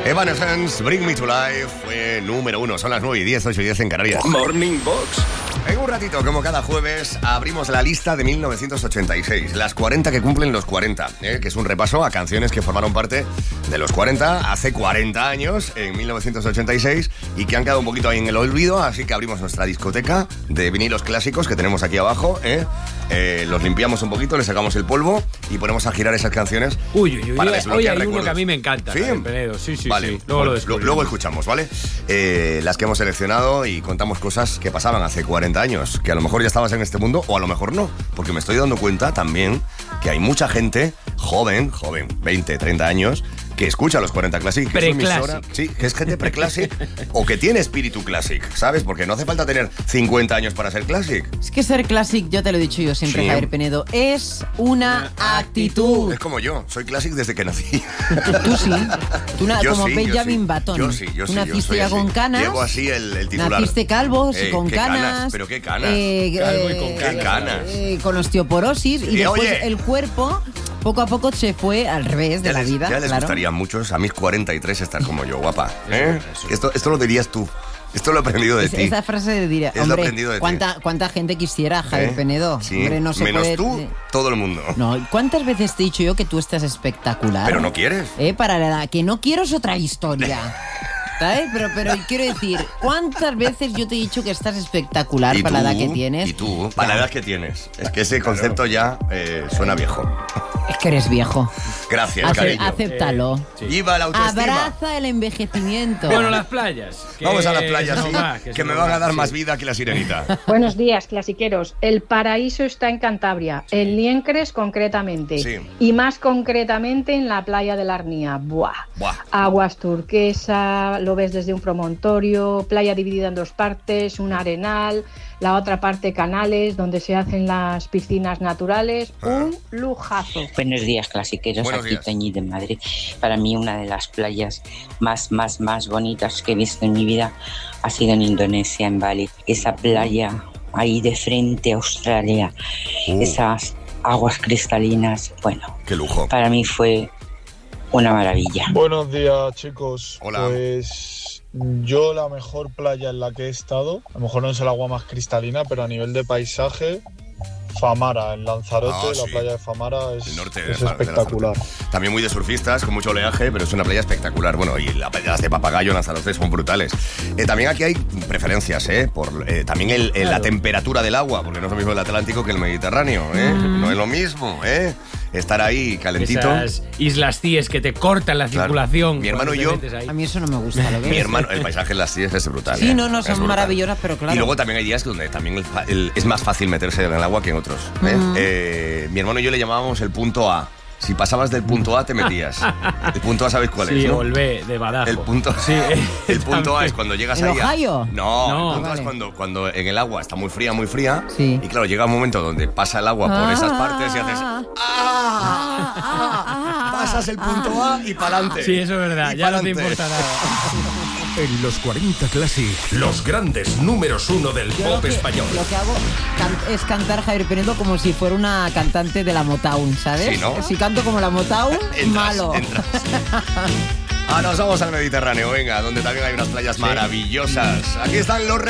Evanescence, Bring Me to Life, fue número 1. Son las 9:10, 8:10 en Canarias. Morning Box. En un ratito, como cada jueves, abrimos la lista de 1986. Las 40 que cumplen los 40, que es un repaso a canciones que formaron parte de los 40 hace 40 años, en 1986, y que han quedado un poquito ahí en el olvido. Así que abrimos nuestra discoteca de vinilos clásicos que tenemos aquí abajo. Los limpiamos un poquito, le sacamos el polvo y ponemos a girar esas canciones. Para desbloquear hoy hay recuerdos. uno que a mí me encanta. ¿Sí? Penedo. Sí, Vale, sí. Luego lo escuchamos, ¿vale? Las que hemos seleccionado y contamos cosas que pasaban hace 40 años, que a lo mejor ya estabas en este mundo o a lo mejor no, porque me estoy dando cuenta también que hay mucha gente joven, 20, 30 años, que escucha los 40 Classic. Pre-Classic. Sí, que es gente pre-Classic o que tiene espíritu Classic, ¿sabes? Porque no hace falta tener 50 años para ser Classic. Es que ser Classic, yo te lo he dicho yo siempre, Sí. Javier Penedo, es una actitud. Es como yo, soy Classic desde que nací. Tú sí. Tú Yo como sí, Benjamin yo sí. Button. Yo sí. Tú naciste soy ya así. con canas. Llevo así el titular. Naciste calvo, con ¿qué canas. ¿Pero qué canas? Calvo y con ¿Qué canas? Con osteoporosis. Y después oye. el cuerpo, poco a poco, se fue al revés de la vida. Ya les claro. gustaría a muchos, a mis 43, estar como yo, guapa. Esto lo dirías tú. Esto lo he aprendido de ti. Esa frase de diría, Es lo hombre, aprendido de ti. ¿cuánta gente quisiera, Javier Penedo? Sí, Hombre, no se menos puede... tú, todo el mundo. No, ¿cuántas veces te he dicho yo que tú estás espectacular? Pero no quieres. Para la edad, que no quiero es otra historia. ¿Sabes? Pero quiero decir, ¿cuántas veces yo te he dicho que estás espectacular ¿Y para la tú? edad que tienes? ¿Y tú? Para la edad que tienes. Es que ese concepto ya suena viejo. Es que eres viejo. Gracias, cariño. Acéptalo. ¡Viva la autoestima! Abraza el envejecimiento. Bueno, las playas. Vamos a las playas, sí, que que me van a dar más vida que la sirenita. Buenos días, clasiqueros. El paraíso está en Cantabria, en Liencres concretamente. Sí. Y más concretamente en la playa de la Arnia. ¡Buah! Aguas turquesa, lo ves desde un promontorio, playa dividida en dos partes, un arenal, la otra parte canales, donde se hacen las piscinas naturales. Un lujazo. Buenos días, clasiqueros. Buenos Aquí días. Toñi de Madrid. Para mí una de las playas más bonitas que he visto en mi vida ha sido en Indonesia, en Bali. Esa playa ahí de frente a Australia, esas aguas cristalinas, bueno, ¡Qué lujo! para mí fue una maravilla. Buenos días, chicos. Hola. Pues yo la mejor playa en la que he estado, a lo mejor no es el agua más cristalina, pero a nivel de paisaje, Famara, en Lanzarote, la sí. playa de Famara es El norte es de espectacular. Lanzarote. También muy de surfistas, con mucho oleaje, pero es una playa espectacular. Bueno, y las playas de Papagayo, Lanzarote, son brutales. También aquí hay preferencias, por también la temperatura del agua, porque no es lo mismo el Atlántico que el Mediterráneo, No es lo mismo, estar ahí calentito. Esas islas Cíes que te cortan la Claro. circulación. Mi hermano cuando y te yo- metes ahí. A mí eso no me gusta, ¿lo ves? Mi hermano, el paisaje en las Cíes es brutal. Sí, no, Es son brutal. maravillosas, pero claro. Y luego también hay días donde también es más fácil meterse en el agua que en otros. Mi hermano y yo le llamábamos el punto A. Si pasabas del punto A, te metías. El punto A, ¿sabéis cuál Sí, es? ¿no? o el B de Badajoz. El punto, Sí, el punto A también. es cuando llegas ¿El ahí. Ohio? No, No. el punto A Vale. es cuando en el agua está muy fría. Sí. Y claro, llega un momento donde pasa el agua por esas partes y haces. Pasas el punto A y para adelante. Sí, eso es verdad. Ya no te importa nada. En los 40 Classic, los grandes números 1 del Yo pop español. Lo que hago es cantar Javier Penedo como si fuera una cantante de la Motown, ¿sabes? Sí, ¿no? Si canto como la Motown, malo. Entras. Nos vamos al Mediterráneo, venga, donde también hay unas playas maravillosas. Aquí están los